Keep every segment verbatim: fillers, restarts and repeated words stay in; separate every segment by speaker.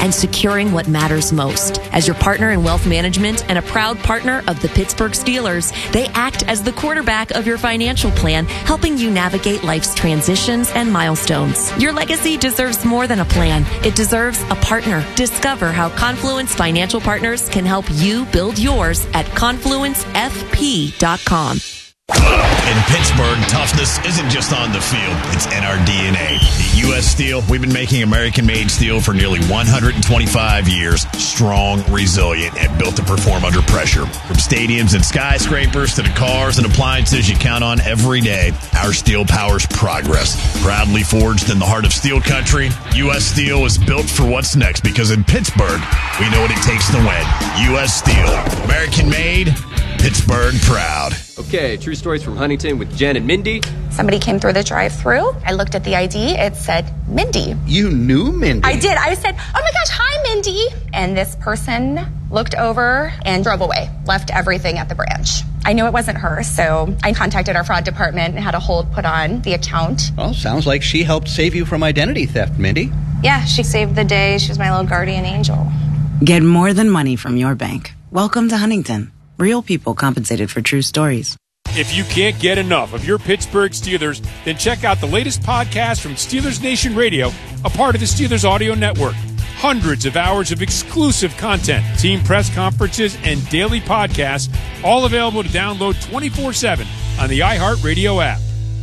Speaker 1: and securing what matters most. As your partner in wealth management and a proud partner of the Pittsburgh Steelers, they act as the quarterback of your financial plan, helping you navigate life's transitions and milestones. Your legacy deserves more than a plan. It deserves a partner. Discover how Confluence Financial Partners can help you build yours at confluence f p dot com.
Speaker 2: In Pittsburgh, toughness isn't just on the field, it's in our D N A. At U S Steel, we've been making American-made steel for nearly one hundred twenty-five years. Strong, resilient, and built to perform under pressure. From stadiums and skyscrapers to the cars and appliances you count on every day, our steel powers progress. Proudly forged in the heart of steel country, U S Steel is built for what's next, because in Pittsburgh, we know what it takes to win. U S Steel, American-made, Pittsburgh proud.
Speaker 3: Okay, true stories from Huntington with Jen and Mindy.
Speaker 4: Somebody came through the drive-thru. I looked at the I D. It said Mindy.
Speaker 5: You knew Mindy?
Speaker 4: I did. I said, oh my gosh, hi, Mindy. And this person looked over and drove away, left everything at the branch. I knew it wasn't her, so I contacted our fraud department and had a hold put on the account.
Speaker 5: Well, sounds like she helped save you from identity theft, Mindy.
Speaker 4: Yeah, she saved the day. She was my little guardian angel.
Speaker 6: Get more than money from your bank. Welcome to Huntington. Real people compensated for true stories.
Speaker 7: If you can't get enough of your Pittsburgh Steelers, then check out the latest podcast from Steelers Nation Radio, a part of the Steelers Audio Network. Hundreds of hours of exclusive content, team press conferences, and daily podcasts, all available to download twenty-four seven on the iHeartRadio app.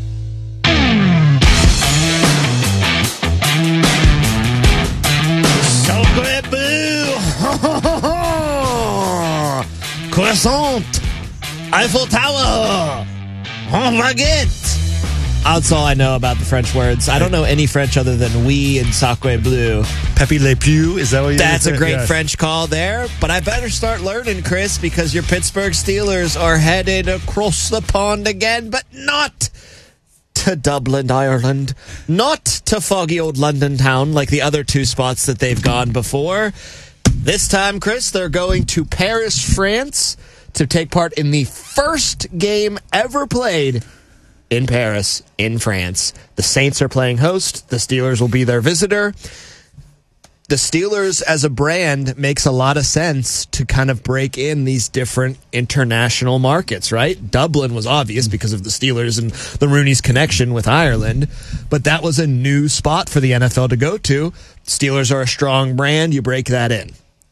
Speaker 2: Chocolate boo! Croissant! Eiffel Tower! En baguette!
Speaker 8: That's all I know about the French words. I don't know any French other than oui and sacre bleu.
Speaker 9: Pepe Le Pew, is that what you
Speaker 8: That's
Speaker 9: say?
Speaker 8: a great
Speaker 9: Yes.
Speaker 8: French call there, but I better start learning, Chris, because your Pittsburgh Steelers are headed across the pond again, but not to Dublin, Ireland. Not to foggy old London town like the other two spots that they've gone before. This time, Chris, they're going to Paris, France, to take part in the first game ever played in Paris, in France. The Saints are playing host. The Steelers will be their visitor. The Steelers as a brand makes a lot of sense to kind of break in these different international markets, right? Dublin was obvious because of the Steelers and the Rooney's connection with Ireland, but that was a new spot for the N F L to go to. Steelers are a strong brand. You break that in.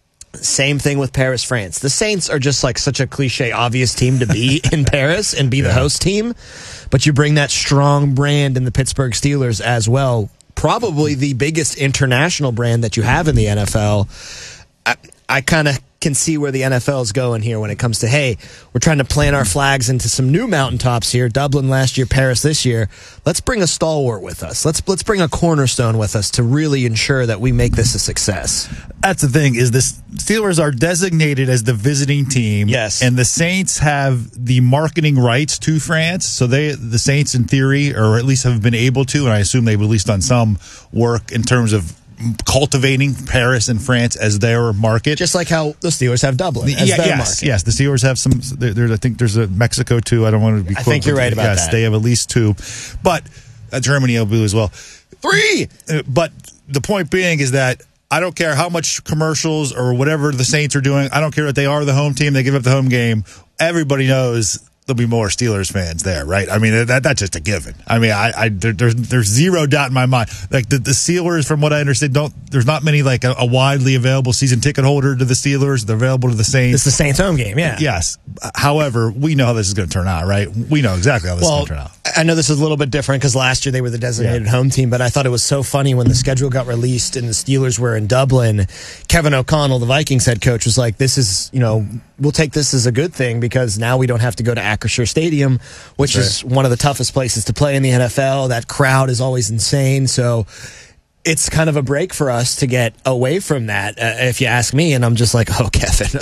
Speaker 8: Same thing with Paris, France. The Saints are just like such a cliche, obvious team to be in Paris and be the host team, but you bring that strong brand in the Pittsburgh Steelers as well. Probably the biggest international brand that you have in the N F L. I, I kind of can see where the N F L is going here when it comes to, hey, we're trying to plant our flags into some new mountaintops here. Dublin last year, Paris this year. Let's bring a stalwart with us. Let's let's bring a cornerstone with us to really ensure that we make this a success.
Speaker 9: That's the thing, is the Steelers are designated as the visiting team.
Speaker 8: Yes.
Speaker 9: And the Saints have the marketing rights to France. So they, the Saints, in theory, or at least have been able to, and I assume they've at least done some work in terms of cultivating Paris and France as their market,
Speaker 8: just like how the Steelers have Dublin as
Speaker 9: yeah,
Speaker 8: their
Speaker 9: yes,
Speaker 8: market.
Speaker 9: Yes, the Steelers have some. There, there's, I think there's a Mexico too. I don't want to be.
Speaker 8: I think you're right about
Speaker 9: yes,
Speaker 8: that.
Speaker 9: They have at least two, but uh, Germany will be as well. Three. Uh, but the point being is that I don't care how much commercials or whatever the Saints are doing. I don't care that they are the home team. They give up the home game. Everybody knows there'll be more Steelers fans there, right? I mean, that that's just a given. I mean, I, I there, there's there's zero doubt in my mind. Like the, the Steelers, from what I understand, don't there's not many like a, a widely available season ticket holder to the Steelers. They're available to the Saints.
Speaker 8: It's the Saints home game, yeah.
Speaker 9: Yes. However, we know how this is going to turn out, right? We know exactly how this
Speaker 8: well,
Speaker 9: is going to turn out.
Speaker 8: I know this is a little bit different because last year they were the designated
Speaker 9: Yeah.
Speaker 8: home team, but I thought it was so funny when the schedule got released and the Steelers were in Dublin. Kevin O'Connell, the Vikings head coach, was like, this is, you know, we'll take this as a good thing because now we don't have to go to Acrisure Stadium, which
Speaker 9: That's right.
Speaker 8: is one of the toughest places to play in the N F L. That crowd is always insane. So it's kind of a break for us to get away from that, uh, if you ask me. And I'm just like, oh, Kevin,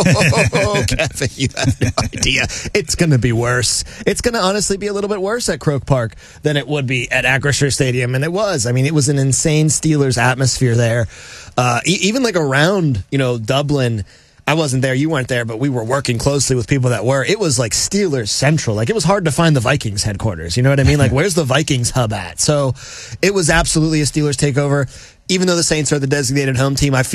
Speaker 8: oh, Kevin, you have no idea. It's going to be worse. It's going to honestly be a little bit worse at Croke Park than it would be at Acrisure Stadium. And it was. I mean, it was an insane Steelers atmosphere there. Uh, e- even like around, you know, Dublin. I wasn't there, you weren't there, but we were working closely with people that were. It was like Steelers Central. Like, it was hard to find the Vikings headquarters. You know what I mean? Like, where's the Vikings hub at? So it was absolutely a Steelers takeover. Even though the Saints are the designated home team, I feel